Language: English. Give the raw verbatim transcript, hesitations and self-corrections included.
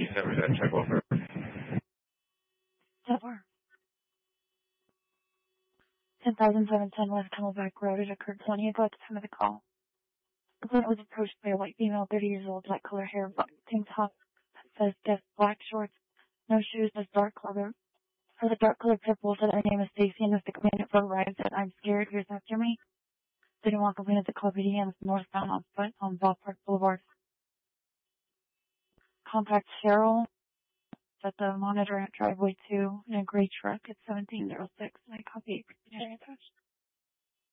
never did check over. Never. ten thousand seven hundred ten West Camelback Road. It occurred twentieth at the time of the call. The client was approached by a white female, thirty years old, black color hair, black tank top, that says guest, black shorts, no shoes, this dark color. For the dark colored purple said, "My name is Stacy, and if the complainant for arrived said, I'm scared, here's after me." Didn't want complainant to call P D M northbound on foot on Ballpark Boulevard. Contact Cheryl at the monitor at driveway two in a gray truck at seventeen oh six, and I copy it.